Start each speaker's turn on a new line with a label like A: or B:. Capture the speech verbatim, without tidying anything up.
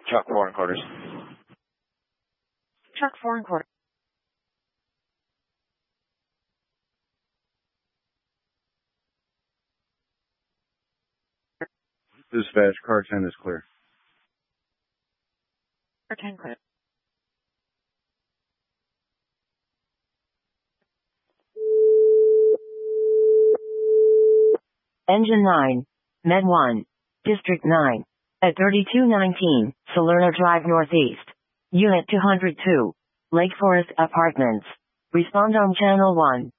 A: Truck four and quarters.
B: Truck four and quarters.
C: Dispatch, car ten is clear.
B: Car ten clear. Engine nine. Med one. District nine. At thirty-two nineteen, Salerno Drive Northeast. Unit two hundred two. Lake Forest Apartments. Respond on channel one.